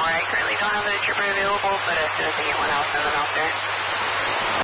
anymore. I currently don't have a trooper available, but as soon as I get one, I'll send them out there.